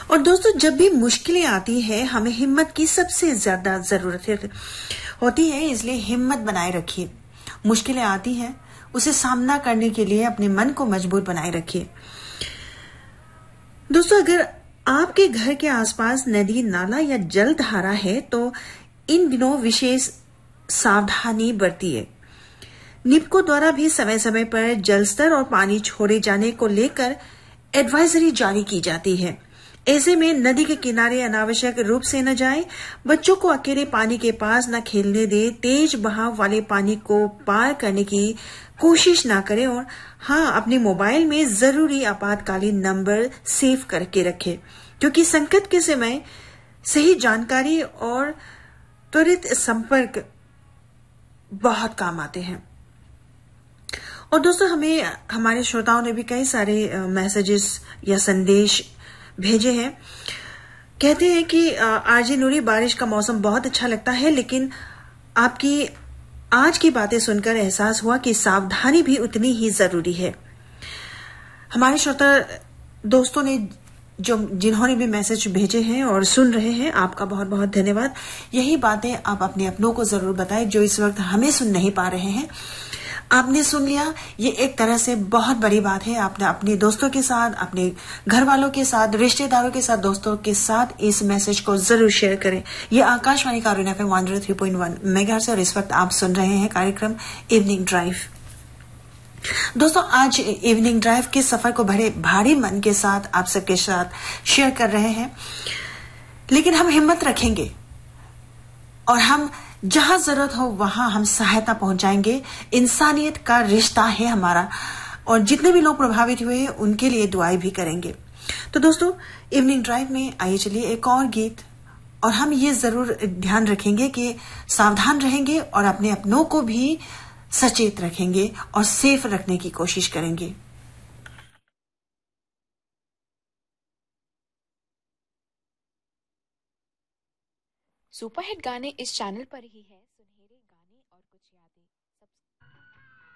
और दोस्तों, जब भी मुश्किलें आती है हमें हिम्मत की सबसे ज्यादा जरूरत होती है, इसलिए हिम्मत बनाए रखिए। मुश्किलें आती हैं, उसे सामना करने के लिए अपने मन को मजबूत बनाए रखिए। दोस्तों, अगर आपके घर के आसपास नदी, नाला या जल धारा है तो इन दिनों विशेष सावधानी बरतिए। निपको द्वारा भी समय समय पर जल स्तर और पानी छोड़े जाने को लेकर एडवाइजरी जारी की जाती है। ऐसे में नदी के किनारे अनावश्यक रूप से न जाएं, बच्चों को अकेले पानी के पास न खेलने दें, तेज बहाव वाले पानी को पार करने की कोशिश न करें और हाँ, अपने मोबाइल में जरूरी आपातकालीन नंबर सेव करके रखें, क्योंकि संकट के समय सही जानकारी और त्वरित संपर्क बहुत काम आते हैं। और दोस्तों, हमें हमारे श्रोताओं ने भी कई सारे मैसेजेस या संदेश भेजे हैं। कहते हैं कि आरजे नूरी, बारिश का मौसम बहुत अच्छा लगता है, लेकिन आपकी आज की बातें सुनकर एहसास हुआ कि सावधानी भी उतनी ही जरूरी है। हमारे श्रोता दोस्तों ने जिन्होंने भी मैसेज भेजे हैं और सुन रहे हैं, आपका बहुत बहुत धन्यवाद। यही बातें आप अपने अपनों को जरूर बताएं जो इस वक्त हमें सुन नहीं पा रहे हैं। आपने सुन लिया, ये एक तरह से बहुत बड़ी बात है। आपने अपने दोस्तों के साथ, अपने घर वालों के साथ, रिश्तेदारों के साथ, दोस्तों के साथ इस मैसेज को जरूर शेयर करें। ये आकाशवाणी का अरुण FM 103.1 मेगाहर्ट्ज और इस वक्त आप सुन रहे हैं कार्यक्रम इवनिंग ड्राइव। दोस्तों, आज इवनिंग ड्राइव के सफर को बड़े भारी मन के साथ आप सबके साथ शेयर कर रहे हैं, लेकिन हम हिम्मत रखेंगे और हम जहां जरूरत हो वहां हम सहायता पहुंचाएंगे। इंसानियत का रिश्ता है हमारा, और जितने भी लोग प्रभावित हुए हैं उनके लिए दुआएं भी करेंगे। तो दोस्तों, इवनिंग ड्राइव में आइए चलिए एक और गीत, और हम ये जरूर ध्यान रखेंगे कि सावधान रहेंगे और अपने अपनों को भी सचेत रखेंगे और सेफ रखने की कोशिश करेंगे। सुपरहिट गाने इस चैनल पर ही है।